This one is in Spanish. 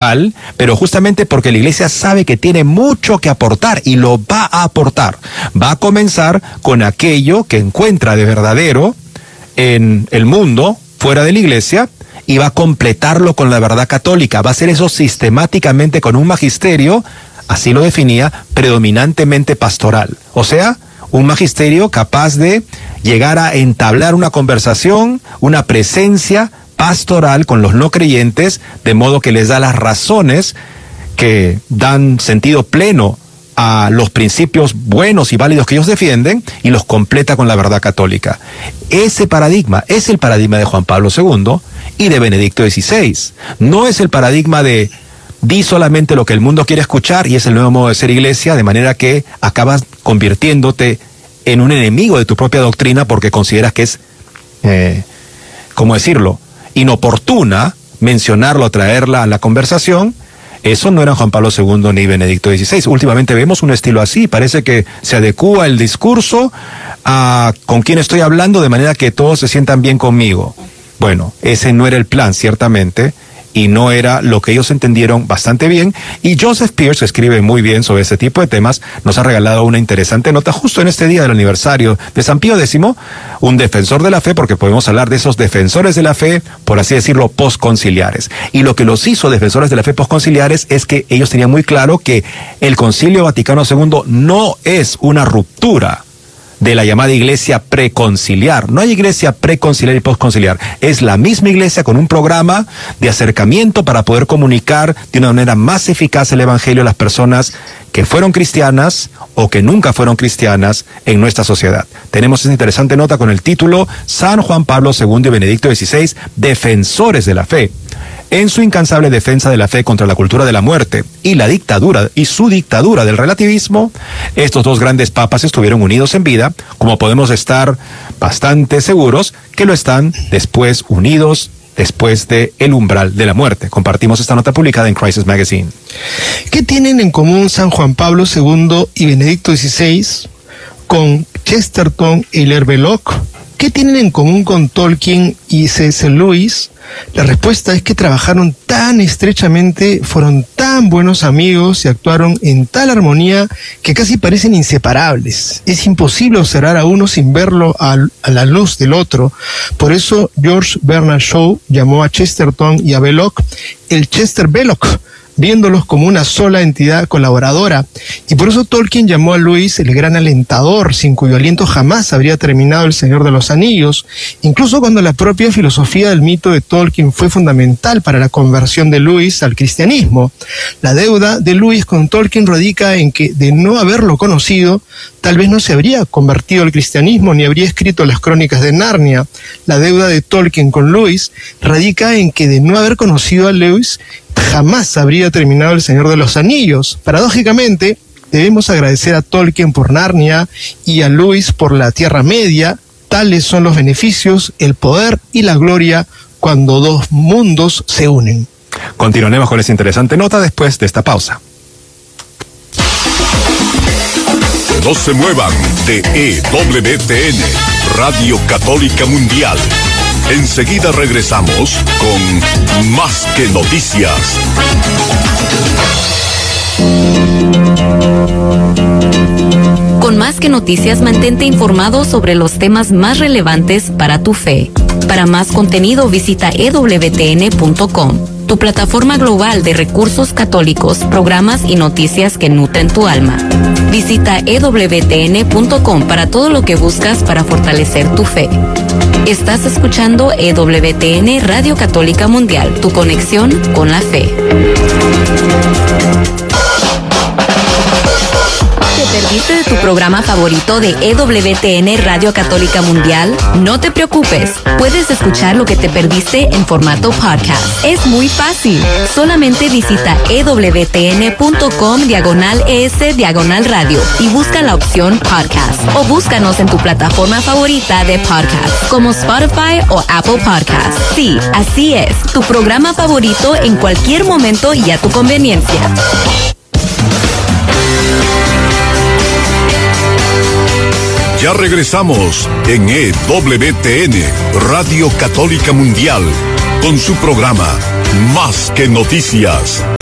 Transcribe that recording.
local, pero justamente porque la iglesia sabe que tiene mucho que aportar y lo va a aportar. Va a comenzar con aquello que encuentra de verdadero en el mundo, fuera de la iglesia, y va a completarlo con la verdad católica. Va a hacer eso sistemáticamente con un magisterio, así lo definía, predominantemente pastoral. O sea, un magisterio capaz de llegar a entablar una conversación, una presencia pastoral con los no creyentes, de modo que les da las razones que dan sentido pleno a los principios buenos y válidos que ellos defienden y los completa con la verdad católica. Ese paradigma es el paradigma de Juan Pablo II y de Benedicto XVI. No es el paradigma de di solamente lo que el mundo quiere escuchar y es el nuevo modo de ser iglesia, de manera que acabas convirtiéndote en un enemigo de tu propia doctrina porque consideras que es, ¿cómo decirlo?, inoportuna mencionarlo, traerla a la conversación. Eso no era Juan Pablo II ni Benedicto XVI. Últimamente vemos un estilo así, parece que se adecúa el discurso a con quién estoy hablando de manera que todos se sientan bien conmigo. Bueno, ese no era el plan, ciertamente, y no era lo que ellos entendieron bastante bien, y Joseph Pearce, que escribe muy bien sobre este tipo de temas, nos ha regalado una interesante nota justo en este día del aniversario de San Pío X, un defensor de la fe, porque podemos hablar de esos defensores de la fe, por así decirlo, postconciliares. Y lo que los hizo defensores de la fe postconciliares es que ellos tenían muy claro que el Concilio Vaticano II no es una ruptura de la llamada iglesia preconciliar. No hay iglesia preconciliar y postconciliar. Es la misma iglesia con un programa de acercamiento para poder comunicar de una manera más eficaz el evangelio a las personas que fueron cristianas o que nunca fueron cristianas en nuestra sociedad. Tenemos esa interesante nota con el título San Juan Pablo II y Benedicto XVI, defensores de la fe. En su incansable defensa de la fe contra la cultura de la muerte y la dictadura y su dictadura del relativismo, estos dos grandes papas estuvieron unidos en vida, como podemos estar bastante seguros que lo están después unidos después de el umbral de la muerte. Compartimos esta nota publicada en Crisis Magazine. ¿Qué tienen en común San Juan Pablo II y Benedicto XVI con Chesterton y Hilaire Belloc? ¿Qué tienen en común con Tolkien y C.S. Lewis? La respuesta es que trabajaron tan estrechamente, fueron tan buenos amigos y actuaron en tal armonía que casi parecen inseparables. Es imposible observar a uno sin verlo a la luz del otro. Por eso George Bernard Shaw llamó a Chesterton y a Belloc el Chester Belloc, viéndolos como una sola entidad colaboradora. Y por eso Tolkien llamó a Lewis el gran alentador, sin cuyo aliento jamás habría terminado El Señor de los Anillos, incluso cuando la propia filosofía del mito de Tolkien fue fundamental para la conversión de Lewis al cristianismo. La deuda de Lewis con Tolkien radica en que, de no haberlo conocido, tal vez no se habría convertido al cristianismo ni habría escrito las Crónicas de Narnia. La deuda de Tolkien con Lewis radica en que, de no haber conocido a Lewis, jamás habría terminado El Señor de los Anillos. Paradójicamente, debemos agradecer a Tolkien por Narnia y a Lewis por la Tierra Media. Tales son los beneficios, el poder y la gloria cuando dos mundos se unen. Continuaremos con esa interesante nota después de esta pausa. No se muevan de EWTN, Radio Católica Mundial. Enseguida regresamos con Más que Noticias. Con Más que Noticias, mantente informado sobre los temas más relevantes para tu fe. Para más contenido, visita EWTN.com, tu plataforma global de recursos católicos, programas y noticias que nutren tu alma. Visita EWTN.com para todo lo que buscas para fortalecer tu fe. Estás escuchando EWTN Radio Católica Mundial, tu conexión con la fe. ¿Te perdiste de tu programa favorito de EWTN Radio Católica Mundial? No te preocupes, puedes escuchar lo que te perdiste en formato podcast. Es muy fácil, solamente visita EWTN.com/ES/radio y busca la opción podcast, o búscanos en tu plataforma favorita de podcast, como Spotify o Apple Podcasts. Sí, así es, tu programa favorito en cualquier momento y a tu conveniencia. Ya regresamos en EWTN, Radio Católica Mundial, con su programa Más que Noticias.